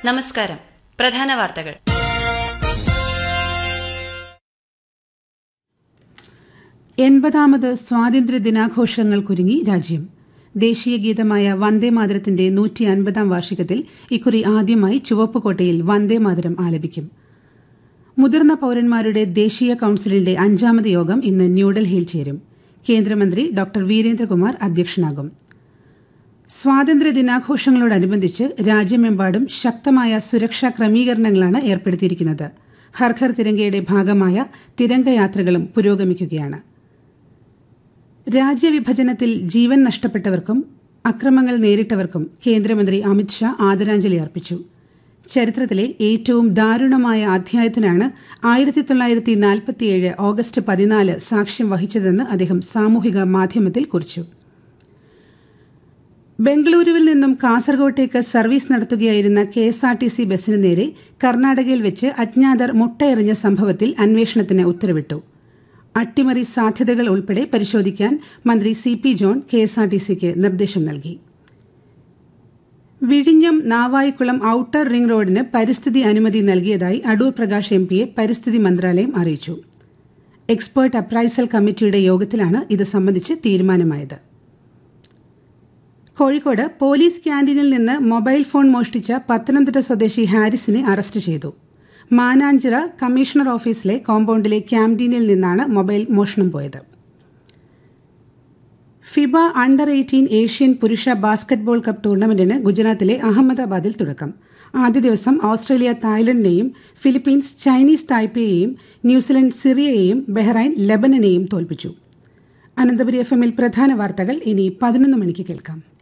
നമസ്കാരം. പ്രധാന വാർത്തകൾ. എൺപതാമത് സ്വാതന്ത്ര്യ ദിനാഘോഷങ്ങൾക്കൊരുങ്ങി രാജ്യം. ദേശീയ ഗീതമായ വന്ദേമാതരത്തിന്റെ 150-ാം വാർഷികത്തിൽ ഇക്കുറി ആദ്യമായി ചുവപ്പുകോട്ടയിൽ വന്ദേമാതരം ആലപിക്കും. മുതിർന്ന പൌരന്മാരുടെ ദേശീയ കൌൺസിലിന്റെ 5ാമത് യോഗം ഇന്ന് ന്യൂഡൽഹിയിൽ ചേരും. കേന്ദ്രമന്ത്രി ഡോക്ടർ വീരേന്ദ്രകുമാർ അധ്യക്ഷനാകും. സ്വാതന്ത്ര്യ ദിനാഘോഷങ്ങളോടനുബന്ധിച്ച് രാജ്യമെമ്പാടും ശക്തമായ സുരക്ഷാ ക്രമീകരണങ്ങളാണ് ഏർപ്പെടുത്തിയിരിക്കുന്നത്. ഹർ ഘർ തിരങ്കയുടെ ഭാഗമായ തിരങ്കയാത്രകളും പുരോഗമിക്കുകയാണ്. രാജ്യവിഭജനത്തിൽ ജീവൻ നഷ്ടപ്പെട്ടവർക്കും അക്രമങ്ങൾ നേരിട്ടവർക്കും കേന്ദ്രമന്ത്രി അമിത്ഷാ ആദരാഞ്ജലി അർപ്പിച്ചു. ചരിത്രത്തിലെ ഏറ്റവും ദാരുണമായ അധ്യായത്തിനാണ് 1947 ഓഗസ്റ്റ് 14 സാക്ഷ്യം വഹിച്ചതെന്ന് അദ്ദേഹം സാമൂഹിക മാധ്യമത്തിൽ കുറിച്ചു. ബംഗളൂരുവിൽ നിന്നും കാസർഗോട്ടേക്ക് സർവീസ് നടത്തുകയായിരുന്ന KSRTC ബസിന് നേരെ കർണാടകയിൽ വെച്ച് അജ്ഞാതർ മുട്ടയെറിഞ്ഞ സംഭവത്തിൽ അന്വേഷണത്തിന് ഉത്തരവിട്ടു. അട്ടിമറി സാധ്യതകൾ ഉൾപ്പെടെ പരിശോധിക്കാൻ മന്ത്രി CP ജോൺ KSRTCക്ക് നിർദ്ദേശം നൽകി. വിഴിഞ്ഞം നാവായിക്കുളം ഔട്ടർ റിംഗ് റോഡിന് പരിസ്ഥിതി അനുമതി നൽകിയതായി അടൂർ പ്രകാശ് MPയെ പരിസ്ഥിതി മന്ത്രാലയം അറിയിച്ചു. എക്സ്പേർട്ട് അപ്രൈസൽ കമ്മിറ്റിയുടെ യോഗത്തിലാണ് ഇത് സംബന്ധിച്ച് തീരുമാനമായത്. കോഴിക്കോട് പോലീസ് ക്യാന്റീനിൽ നിന്ന് മൊബൈൽ ഫോൺ മോഷ്ടിച്ച പത്തനംതിട്ട സ്വദേശി ഹാരിസിനെ അറസ്റ്റ് ചെയ്തു. മാനാഞ്ചിറ കമ്മീഷണർ ഓഫീസിലെ കോമ്പൗണ്ടിലെ ക്യാന്റീനിൽ നിന്നാണ് മൊബൈൽ മോഷണം പോയത്. ഫിബ അണ്ടർ 18 ഏഷ്യൻ പുരുഷ ബാസ്കറ്റ്ബോൾ കപ്പ് ടൂർണമെന്റിന് ഗുജറാത്തിലെ അഹമ്മദാബാദിൽ തുടക്കം. ആദ്യ ദിവസം Australia തായ്ലൻഡിനെയും Philippines Chinese തായ്പേയെയും New Zealand സിറിയയെയും Bahrain ലെബനനെയും തോൽപ്പിച്ചു. അനന്തപുരി FM-ൽ പ്രധാന വാർത്തകൾ ഇനി 11 മണിക്ക് കേൾക്കാം.